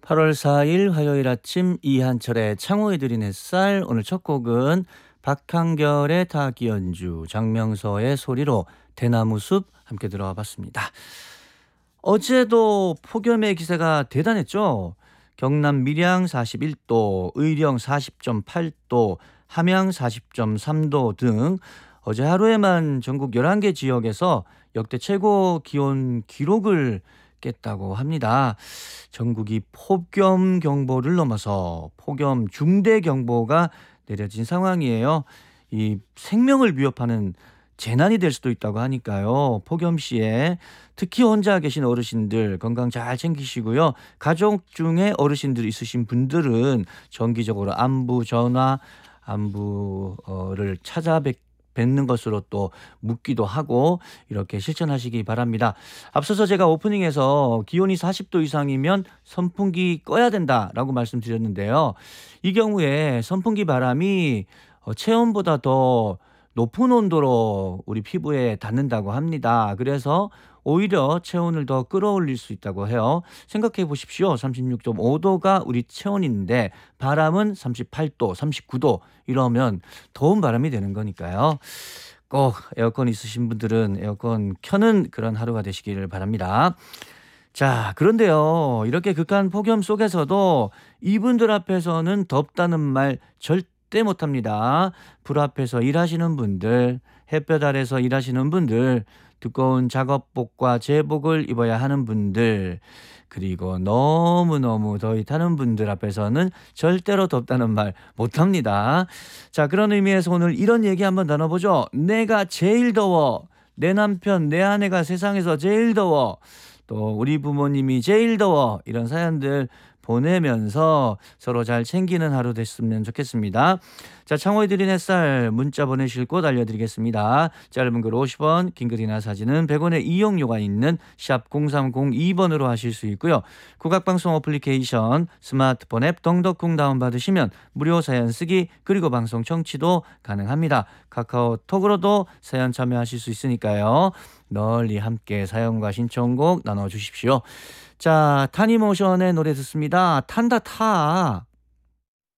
8월 4일 화요일 아침 이한철의 창호에 드린 햇살. 오늘 첫 곡은 박한결의 타기연주, 장명서의 소리로 대나무숲 함께 들어와 봤습니다. 어제도 폭염의 기세가 대단했죠. 경남 밀양 41도, 의령 40.8도, 함양 40.3도 등 어제 하루에만 전국 11개 지역에서 역대 최고 기온 기록을 깼다고 합니다. 전국이 폭염 경보를 넘어서 폭염 중대 경보가 내려진 상황이에요. 이 생명을 위협하는 재난이 될 수도 있다고 하니까요. 폭염 시에 특히 혼자 계신 어르신들 건강 잘 챙기시고요. 가족 중에 어르신들 있으신 분들은 정기적으로 안부 전화, 안부를 뵙는 것으로 또 묻기도 하고 이렇게 실천하시기 바랍니다. 앞서서 제가 오프닝에서 기온이 40도 이상이면 선풍기 꺼야 된다라고 말씀드렸는데요. 이 경우에 선풍기 바람이 체온보다 더 높은 온도로 우리 피부에 닿는다고 합니다. 그래서 오히려 체온을 더 끌어올릴 수 있다고 해요. 생각해 보십시오. 36.5도가 우리 체온인데 바람은 38도, 39도 이러면 더운 바람이 되는 거니까요. 꼭 에어컨 있으신 분들은 에어컨 켜는 그런 하루가 되시기를 바랍니다. 자, 그런데요. 이렇게 극한 폭염 속에서도 이분들 앞에서는 덥다는 말 절대 못합니다. 불 앞에서 일하시는 분들, 햇볕 아래서 일하시는 분들, 두꺼운 작업복과 제복을 입어야 하는 분들, 그리고 너무너무 더위 타는 분들 앞에서는 절대로 덥다는 말 못합니다. 자, 그런 의미에서 오늘 이런 얘기 한번 나눠보죠. 내가 제일 더워. 내 남편, 내 아내가 세상에서 제일 더워. 또 우리 부모님이 제일 더워. 이런 사연들 보내면서 서로 잘 챙기는 하루 됐으면 좋겠습니다. 자, 창호에 드린 햇살 문자 보내실 곳 알려드리겠습니다. 짧은 글 50원, 긴 글이나 사진은 100원의 이용료가 있는 샵 0302번으로 하실 수 있고요. 국악방송 어플리케이션 스마트폰 앱 덩덕궁 다운받으시면 무료 사연 쓰기 그리고 방송 청취도 가능합니다. 카카오톡으로도 사연 참여하실 수 있으니까요. 널리 함께 사연과 신청곡 나눠주십시오. 자, 타니모션의 노래 듣습니다. 탄다 타.